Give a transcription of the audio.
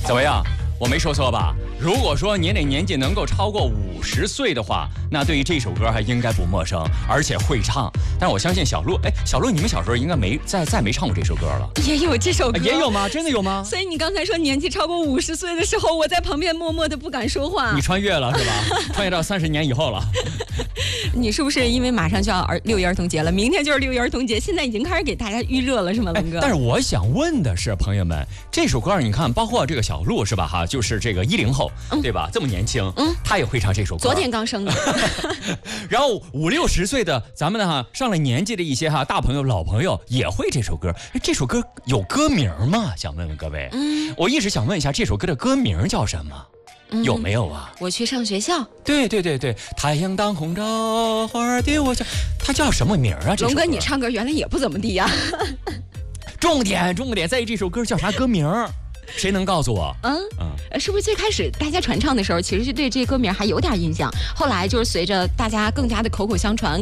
怎么样？我没说错吧？如果说您的年纪能够超过50岁的话，那对于这首歌还应该不陌生，而且会唱。但是我相信小鹿，小鹿，你们小时候应该再没唱过这首歌了。 也有这首歌， 也有吗？真的有吗？ 所以你刚才说年纪超过50岁的时候，我在旁边默默的不敢说话。 你穿越了是吧？穿越到30年以后了。 你是不是因为马上就要6一儿童节了？明天就是6一儿童节，现在已经开始给大家预热了，是吗，龙哥？ 但是我想问的是，朋友们，这首歌你看，包括这个小鹿是吧？哈，就是这个10后，对吧？这么年轻，他也会唱这首歌。 昨天刚生的。 然后50、60岁的咱们呢，上了年纪的一些大朋友、老朋友也会这首歌。这首歌有歌名吗？想问问各位。我一直想问一下，这首歌的歌名叫什么？有没有啊？ 我去上学校。 对，太阳当空照，花儿对我笑，它叫什么名啊？ 龙哥，你唱歌原来也不怎么地呀。 重点在于这首歌叫啥歌名？谁能告诉我？ 是不是最开始大家传唱的时候，其实是对这歌名还有点印象，后来就是随着大家更加的口口相传。